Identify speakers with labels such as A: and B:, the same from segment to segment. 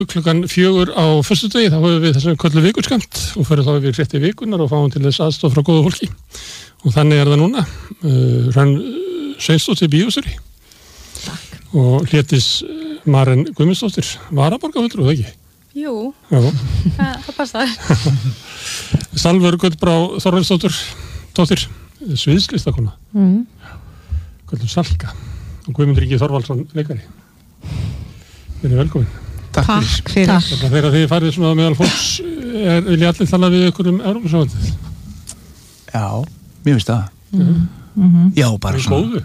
A: klukkan 4 á föstudegi, þá höfum við þessum köllu vikuskamt og fyrir þá við fréttir vikunar og fáum til þess aðstoð frá góðu fólki. Og þannig það núna. Hrönn Sveinsdóttir bíóstjóri.
B: Takk.
A: Og Hlédís Maren Guðmundsdóttir, varaborgarfulltrúi, eða ekki?
C: Jú,
A: Já.
C: það passar.
A: Salvör Guðbrá Þorvaldsdóttir, sviðslistakona. Guðlum Salka. Og Guðmundur Ingi Þorvaldsson, leikari. Verið velkomin.
B: Takk fyrir.
A: Þegar þið farið svona meðal fólks, vilja allir tala við ykkur Evrópusambandið?
D: Já, mér finnst það. Já, bara svona.
A: Góðu?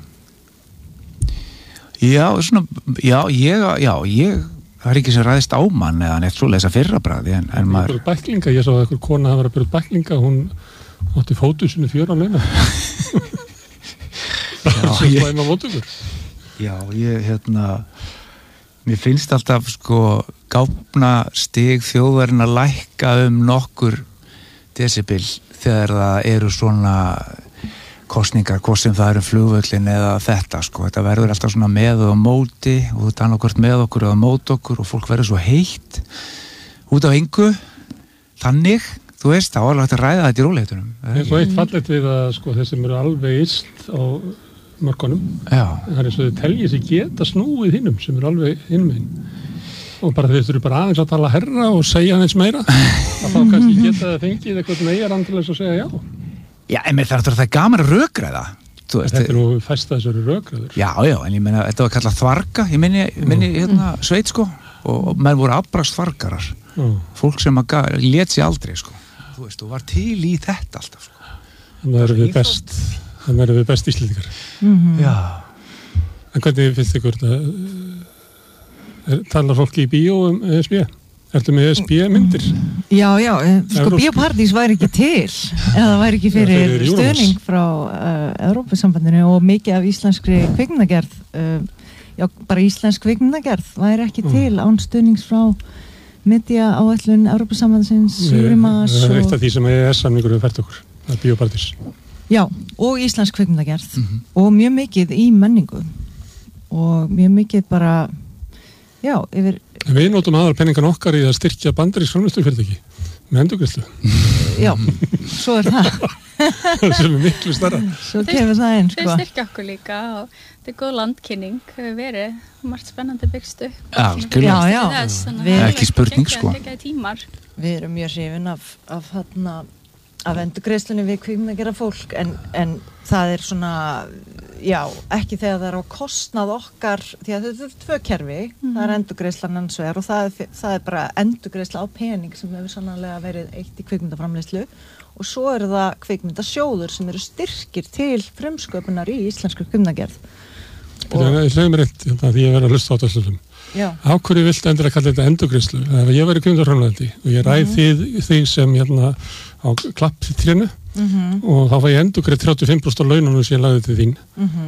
D: Já, svona, ég það er ekki sem ræðist á mann eða neitt svoleiðis að fyrrabræði, en maður...
A: Bæklinga, ég sá að einhver kona hafa verið að byrja bæklinga, hún átti fótu sinni 4 á leina. Það er svo slæma mótugur.
D: Já, mér finnst alltaf, gáfna stig þjóðarinnar að lækka nokkur desibil þegar það eru svona kosningar, hvort sem það flugvöllin eða þetta, þetta verður alltaf svona með og móti og þetta annarkvort með okkur eða mót okkur og fólk verður svo heitt út af engu, þannig þú veist, þá er hægt að ræða þetta í róleitunum.
A: Það er svo eitt fallegt við að þeir sem eru alveg illt á mörkunum, það er eins og þau telja sig geta snúið hinnum sem eru alveg hinum hinn og bara þeir þurfi bara aðeins að tala herra og segja aðeins meira að þá kannski geta það fengið eitthvað meira andilegs að segja já.
D: Já, en mér það er gaman að rökræða.
A: Þetta er nú fæst að þessari rökræður.
D: Já, en ég meina, þetta var kallað þvarga, ég minni sveit, og menn voru afbrast þvargarar. Fólk sem lét sig aldrei, þú veist, og var til í þetta alltaf,
A: Þannig erum við best Íslendingar.
D: Já.
A: En hvernig finnst ykkur þetta? Talar fólki í bíó ESB? Ertu með ESB-myndir?
B: Já, Bíóparadís væri ekki til eða væri ekki fyrir stuðning frá Evrópusambandinu og mikið af íslenskri kvikmyndagerð bara íslensk kvikmyndagerð væri ekki til án stuðnings frá Medía-áætlun Evrópusambandsins Surimas
A: Það er eitt af því sem EES-samningur hefur fært okkur, það er Bíóparadís.
B: Já, og íslensk kvikmyndagerð og mjög mikið í menningu og mjög mikið bara yfir...
A: Við notum aðalpenningan okkar í að styrkja bandarísk framleiðslufyrirtæki með endurgreiðslu.
B: Já, svo er það.
A: Sem er miklu stærra.
B: Svo kemur það inn,
C: Þau styrkja okkur líka og þetta er góð landkynning, hefur verið margt spennandi byggst upp.
B: Já,
D: ekki spurning,
B: Við erum mjög hrifin af endurgreiðslunni við kvikmyndagera fólk en það er svona ekki þegar það er á kostnað okkar því að þetta er 2 kerfi það er endurgreiðslan annars vegar og það er bara endurgreiðsla á pening sem hefur sannarlega verið eitt í kvikmyndaframleiðslu og svo eru það kvikmyndasjóður sem eru styrkir til frumsköpunar í íslenskri kvikmyndagerð.
A: Ég hljóði mér eitt því ég verið að hlusta á þessum. Á hverju viltu endur að kalla þetta endurgreiðslu? Ef ég væri kvikmyndaframleiðandi og ég ræð þig sem á klapptrénu og þá fæ ég endurgreið 35% á laununum sem ég lagði til þín.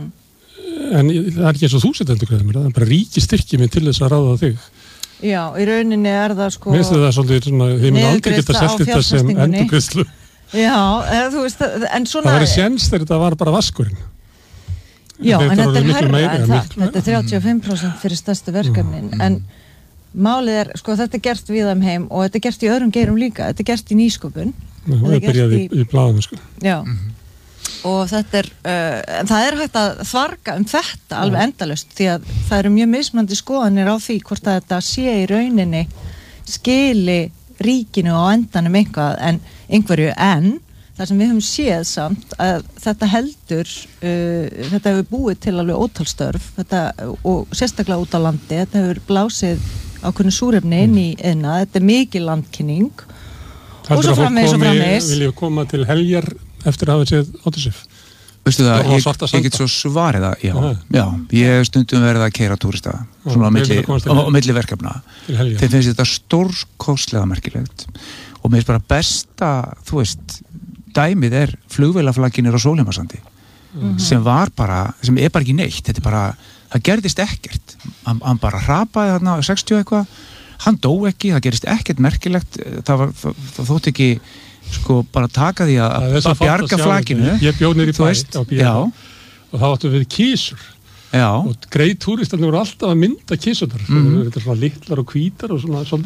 A: En það er ekki eins og þú sett endurgreiðum mér, það er bara ríki styrkir mig til þess að ráða þig.
B: Já, í rauninni er það
A: Mér finnst það svolítið svona, þið mun aldrei geta selt þetta sem endurgreiðslu.
B: Já, þú veist, en svona...
A: Það væri séns þegar þetta var bara vaskurinn.
B: Já, en þetta er hærra en það. Þetta er 35% fyrir stærstu verkefnin, en málið er, þetta er gert víða heim og þetta er gert í öðrum geirum líka, þetta er gert í nýsköpun.
A: Það er byrjað í blaðinu,
B: Já, og þetta er, það er hægt að þvarga þetta alveg endalaust, því að það eru mjög mismunandi skoðanir á því hvort að þetta sé í rauninni skili ríkinu á endanum einhverju, en það sem við höfum séð samt að þetta heldur, þetta hefur búið til alveg ótalstörf, og sérstaklega út á landi, þetta hefur blásið ákveðnu súrefni inn í þetta er mikil landkynning og svo framvegis.
A: Vil ég koma til heljar eftir að hafa séð Óttasif?
D: Veistu það, ég get svo svarið það, já, ég hef stundum verið að keyra túrista, svona á milli verkefna. Þeir finnst þetta stórkostlega merkilegt og mér finnst bara besta, þú veist, dæmið er flugvélaflaginir á Sólheimasandi sem er bara ekki neitt, þetta er bara, það gerðist ekkert, hann bara hrapaði þarna 60 eitthvað, hann dó ekki, það gerist ekkert merkilegt, það þótt ekki bara taka því að bjarga flaginu.
A: Ég bjó niður í bæ og þá áttum við kísur og greið túristarnir voru alltaf að mynda kissunar þetta er svona litlar og hvítar og svona svolítið